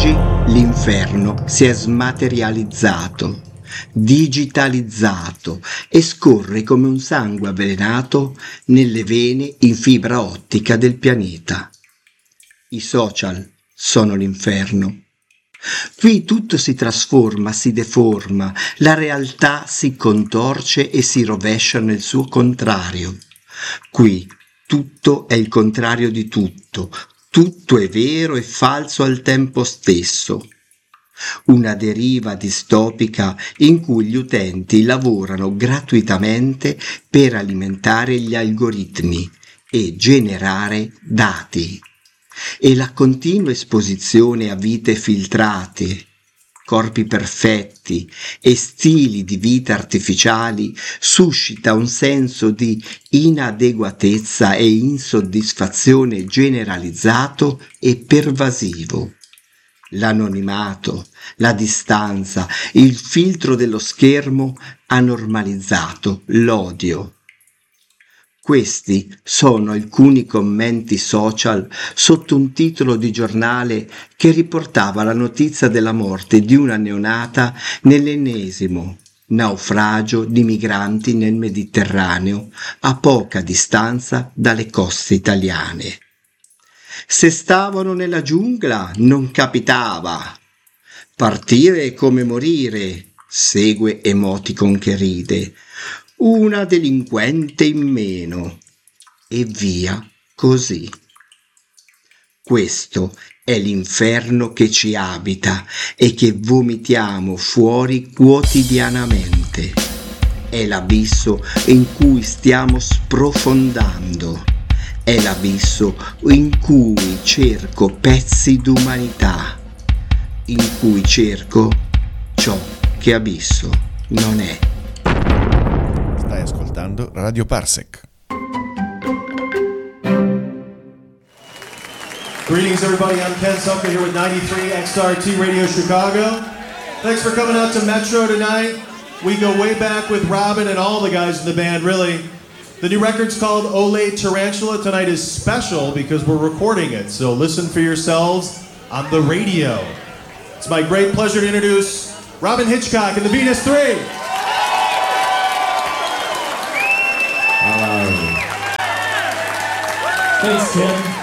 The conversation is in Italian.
Oggi l'inferno si è smaterializzato, digitalizzato e scorre come un sangue avvelenato nelle vene in fibra ottica del pianeta. I social sono l'inferno. Qui tutto si trasforma, si deforma, la realtà si contorce e si rovescia nel suo contrario. Qui tutto è il contrario di tutto, tutto è vero e falso al tempo stesso. Una deriva distopica in cui gli utenti lavorano gratuitamente per alimentare gli algoritmi e generare dati. E la continua esposizione a vite filtrate, corpi perfetti e stili di vita artificiali suscita un senso di inadeguatezza e insoddisfazione generalizzato e pervasivo. L'anonimato, la distanza, il filtro dello schermo ha normalizzato l'odio. Questi sono alcuni commenti social sotto un titolo di giornale che riportava la notizia della morte di una neonata nell'ennesimo naufragio di migranti nel Mediterraneo a poca distanza dalle coste italiane. Se stavano nella giungla non capitava. Partire è come morire, segue emoticon che ride. Una delinquente in meno, e via così. Questo è l'inferno che ci abita e che vomitiamo fuori quotidianamente. È l'abisso in cui stiamo sprofondando. È l'abisso in cui cerco pezzi d'umanità, in cui cerco ciò che abisso non è. Stai ascoltando Radio Parsec. Greetings, everybody. I'm Ken Sucker here with 93 XRT Radio Chicago. Thanks for coming out to Metro tonight. We go way back with Robin and all the guys in the band, really. The new record's called Ole Tarantula. Tonight is special because we're recording it, so listen for yourselves on the radio. It's my great pleasure to introduce Robin Hitchcock and the Venus 3. Thanks, Tim.